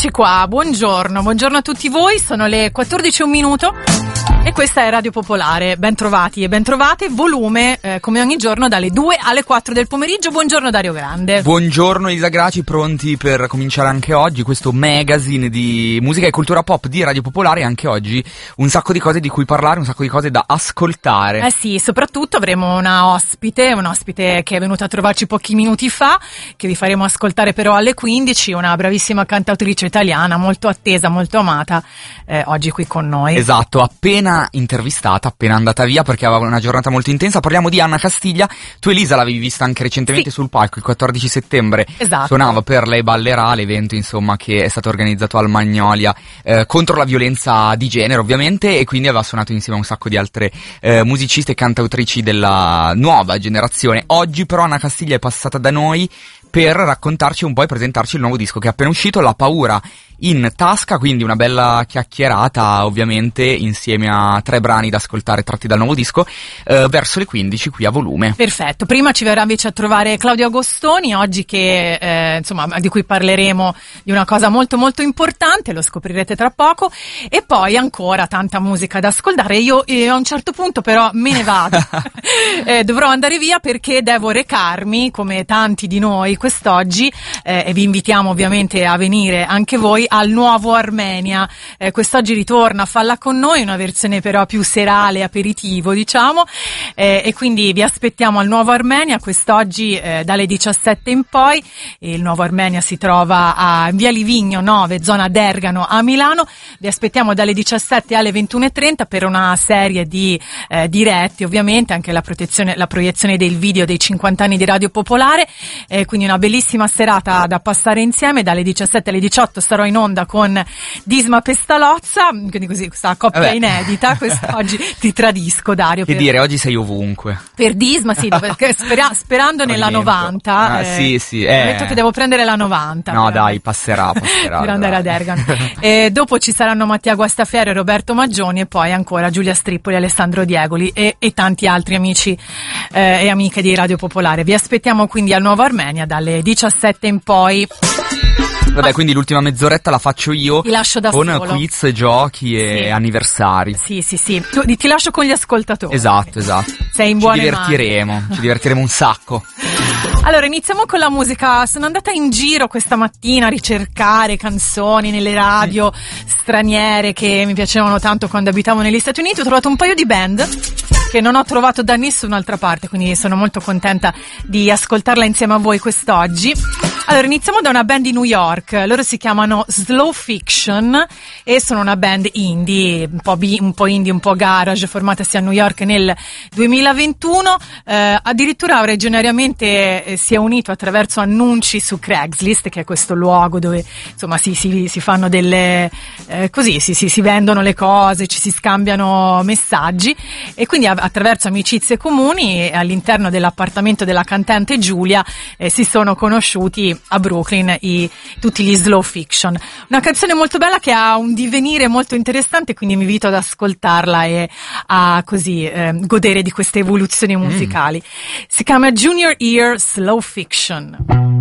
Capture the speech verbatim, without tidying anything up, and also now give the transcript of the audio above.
Eccoci qua, buongiorno, buongiorno a tutti voi, sono le quattordici e un minuto e questa è Radio Popolare, ben trovati e ben trovate, volume eh, come ogni giorno dalle due alle quattro del pomeriggio. Buongiorno Dario Grande. Buongiorno Elisa Graci, pronti per cominciare anche oggi questo magazine di musica e cultura pop di Radio Popolare. Anche oggi un sacco di cose di cui parlare, un sacco di cose da ascoltare. Eh sì, soprattutto avremo una ospite, un ospite che è venuta a trovarci pochi minuti fa, che vi faremo ascoltare però alle quindici, una bravissima cantautrice italiana, molto attesa, molto amata, eh, oggi qui con noi. Esatto, appena intervistata, appena andata via perché aveva una giornata molto intensa. Parliamo di Anna Castiglia. Tu Elisa l'avevi vista anche recentemente sì. sul palco il quattordici settembre. Esatto. Suonava per Lei Ballerà, l'evento insomma che è stato organizzato al Magnolia eh, contro la violenza di genere ovviamente, e quindi aveva suonato insieme a un sacco di altre eh, musiciste e cantautrici della nuova generazione. Oggi però Anna Castiglia è passata da noi per raccontarci un po' e presentarci il nuovo disco che è appena uscito, La Paura in tasca, quindi una bella chiacchierata ovviamente insieme a tre brani da ascoltare tratti dal nuovo disco eh, verso le quindici qui a volume. Perfetto, prima ci verrà invece a trovare Claudio Agostoni oggi che eh, insomma di cui parleremo di una cosa molto molto importante, lo scoprirete tra poco, e poi ancora tanta musica da ascoltare. Io eh, a un certo punto però me ne vado eh, dovrò andare via perché devo recarmi come tanti di noi quest'oggi eh, e vi invitiamo ovviamente a venire anche voi al Nuovo Armenia. Eh, quest'oggi ritorna Falla con noi, una versione però più serale, aperitivo diciamo, eh, e quindi vi aspettiamo al Nuovo Armenia quest'oggi eh, dalle diciassette in poi. Il Nuovo Armenia si trova a Via Livigno nove, zona Dergano a Milano. Vi aspettiamo dalle diciassette alle ventuno e trenta per una serie di eh, diretti, ovviamente anche la, protezione, la proiezione del video dei cinquanta anni di Radio Popolare, eh, quindi una bellissima serata da passare insieme. Dalle diciassette alle diciotto starò in onda con Disma Pestalozza, quindi così questa coppia Vabbè. inedita. Quest'oggi ti tradisco, Dario. Che per, dire, oggi sei ovunque. Per Disma, sì, perché spera, sperando nella novanta. Ah, eh, sì, sì. Eh. Ho detto che devo prendere la novanta. No, per, dai, passerà, passerà. per andare a Dergano. E dopo ci saranno Mattia Guastafiero e Roberto Maggioni, e poi ancora Giulia Strippoli, Alessandro Diegoli e, e tanti altri amici eh, e amiche di Radio Popolare. Vi aspettiamo quindi al Nuovo Armenia dalle diciassette in poi. Vabbè, quindi l'ultima mezz'oretta la faccio io. Ti lascio da con solo. Quiz, giochi e sì. anniversari. Sì, sì, sì. Tu, ti lascio con gli ascoltatori. Esatto, esatto. Sei in buone mani. Ci divertiremo, mani. ci divertiremo un sacco. Allora, iniziamo con la musica. Sono andata in giro questa mattina a ricercare canzoni nelle radio straniere che mi piacevano tanto quando abitavo negli Stati Uniti. Ho trovato un paio di band che non ho trovato da nessun'altra parte, quindi sono molto contenta di ascoltarla insieme a voi quest'oggi. Allora, iniziamo da una band di New York. Loro si chiamano Slow Fiction e sono una band indie, un po', bi, un po' indie, un po' garage, formatasi a New York nel duemilaventuno. Eh, addirittura originariamente eh, si è unito attraverso annunci su Craigslist, che è questo luogo dove insomma si, si, si fanno delle eh, così si, si, si vendono le cose, ci si scambiano messaggi, e quindi attraverso amicizie comuni all'interno dell'appartamento della cantante Giulia eh, si sono conosciuti a Brooklyn i, tutti gli Slow Fiction. Una canzone molto bella che ha un divenire molto interessante, quindi mi invito ad ascoltarla e a così eh, godere di queste evoluzioni musicali. Mm. Si chiama Junior Year Slow Fiction.